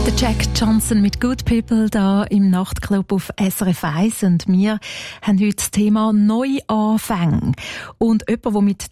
Der Jack Johnson mit Good People da im Nachtclub auf SRF 1 und wir haben heute das Thema Neuanfang. Und jemand, der mit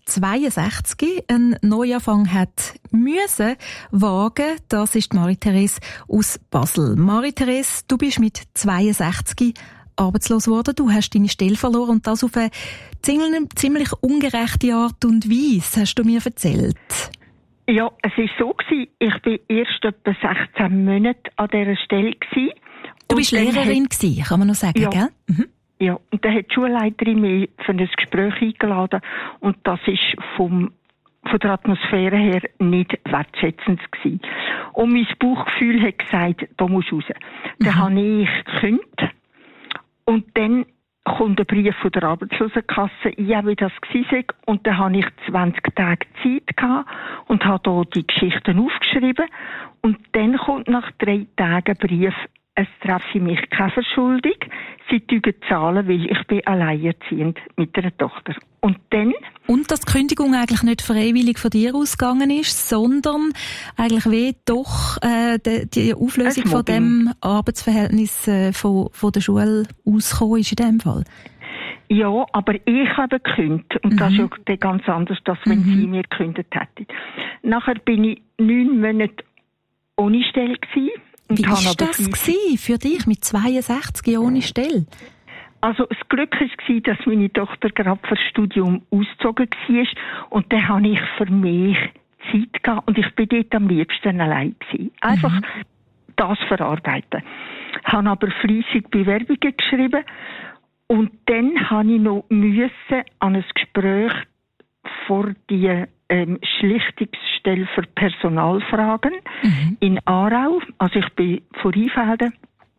62 einen Neuanfang hat müssen wagen, das ist Marie-Therese aus Basel. Marie-Therese, du bist mit 62 arbeitslos geworden, du hast deine Stelle verloren und das auf eine ziemlich ungerechte Art und Weise, hast du mir erzählt. Ja, es war so, ich war erst etwa 16 Monate an dieser Stelle. Du bist Lehrerin gewesen, kann man noch sagen, ja, gell? Mhm. Ja, und dann hat die Schulleiterin mich für ein Gespräch eingeladen und das war von der Atmosphäre her nicht wertschätzend gewesen. Und mein Bauchgefühl hat gesagt, da musst du raus. Dann habe ich gekündigt und dann kommt ein Brief von der Arbeitslosenkasse, wie das war. Und dann hatte ich 20 Tage Zeit gehabt und habe hier die Geschichten aufgeschrieben. Und dann kommt nach 3 Tagen ein Brief, es treffe mich keine Verschuldung, sie tügen zahlen, weil ich bin alleinerziehend mit einer Tochter. Und dann... Und dass die Kündigung eigentlich nicht freiwillig von dir ausgegangen ist, sondern eigentlich wie doch die Auflösung von dem Arbeitsverhältnis von der Schule ausgekommen ist in dem Fall. Ja, aber ich habe gekündigt. Und das ist ja ganz anders, als wenn sie mir gekündigt hätte. Nachher bin ich 9 Monate ohne Stelle gewesen. Wie war das für dich mit 62 ohne Stelle? Also das Glück war, dass meine Tochter gerade für das Studium ausgezogen war und dann habe ich für mich Zeit gehabt und ich bin dort am liebsten allein gewesen. Einfach das verarbeiten. Ich habe aber fleissig Bewerbungen geschrieben und dann musste ich noch an ein Gespräch vor die Schlichtungsstelle für Personalfragen in Aarau. Also ich bin von Rheinfelden.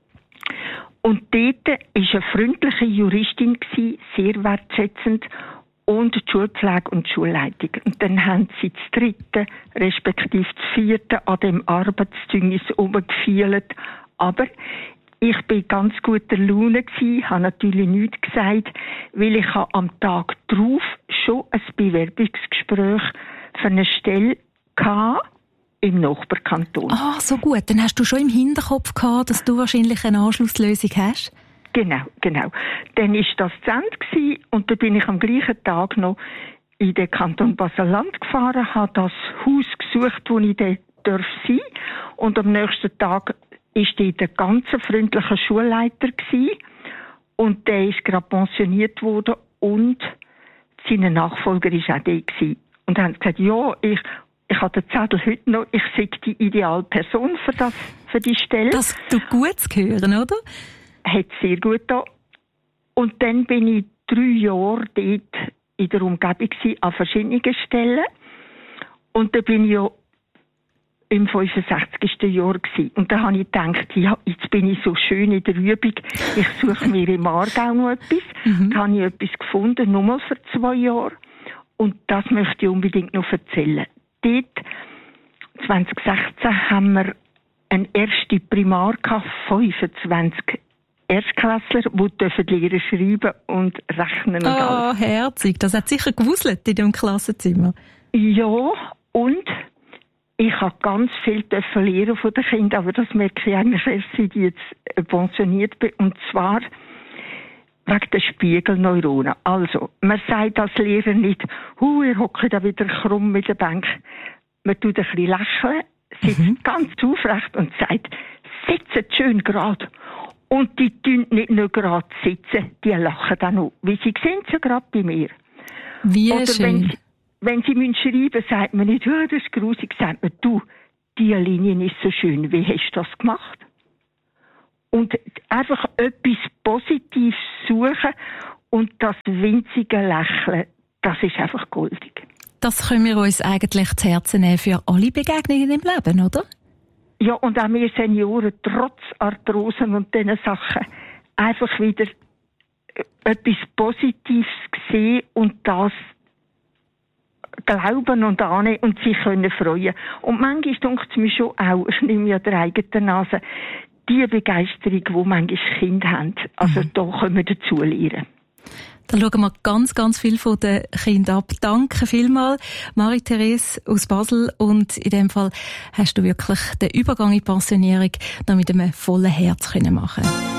Und dort war eine freundliche Juristin, sehr wertschätzend, und die Schulpflege und die Schulleitung. Und dann haben sie das 3., respektive das 4. an dem Arbeitszeugnis rumgefielt. Aber ich bin ganz guter Laune gewesen, habe natürlich nichts gesagt, weil ich am Tag darauf schon ein Bewerbungsgespräch für eine Stelle hatte im Nachbarkanton. Ah, so gut. Dann hast du schon im Hinterkopf gehabt, dass du wahrscheinlich eine Anschlusslösung hast? Genau. Dann war das zu Ende gewesen, und dann bin ich am gleichen Tag noch in den Kanton Basel-Land gefahren, habe das Haus gesucht, wo ich dort sein darf. Und am nächsten Tag war dort ein ganz freundlicher Schulleiter gewesen, und der ist gerade pensioniert worden und sein Nachfolger war auch der gewesen. Und er hat gesagt, ja, ich habe den Zettel heute noch, ich sei die ideale Person für die Stelle. Das tut gut zu hören, oder? Hat sehr gut da. Und dann bin ich 3 Jahre dort in der Umgebung gewesen, an verschiedenen Stellen. Und dann bin ich ja im 65. Jahr gewesen. Und dann habe ich gedacht, ja, jetzt bin ich so schön in der Übung, ich suche mir im Aargau noch etwas. Dann habe ich etwas gefunden, nur mal für 2 Jahre. Und das möchte ich unbedingt noch erzählen. Dort, 2016, haben wir eine erste Primar gehabt, 25 Erstklässler, die Lehrer schreiben und rechnen und alles. Herzig. Das hat sicher gewuselt in dem Klassenzimmer. Ja, und ich habe ganz viel lernen von den Kindern, aber das merke ich eigentlich erst, seit ich jetzt pensioniert bin. Und zwar wegen der Spiegelneuronen. Also, man sagt als Lehrer nicht, ihr hockt da wieder krumm mit der Bank. Man tut ein bisschen lächeln, sitzt ganz aufrecht und sagt, sitzt schön gerade. Und die tun nicht nur gerade sitzen, die lachen dann auch. Wie sie sehen ja gerade bei mir. Wie oder schön. Wenn sie schreiben müssen, sagt man nicht, das ist grusig, sagt man, du, die Linie ist so schön, wie hast du das gemacht? Und einfach etwas Positives suchen und das winzige Lächeln, das ist einfach goldig. Das können wir uns eigentlich zu Herzen nehmen für alle Begegnungen im Leben, oder? Ja, und auch wir Senioren, trotz Arthrosen und diesen Sachen, einfach wieder etwas Positives sehen und das glauben und annehmen und sich können freuen. Und manchmal denkt es mir schon auch, ich nehme ja der eigenen Nase, die Begeisterung, die manchmal Kinder haben, also da können wir dazu lernen. Da schauen wir ganz, ganz viel von den Kindern ab. Danke vielmals, Marie-Therese aus Basel. Und in dem Fall hast du wirklich den Übergang in die Pensionierung noch mit einem vollen Herz machen können.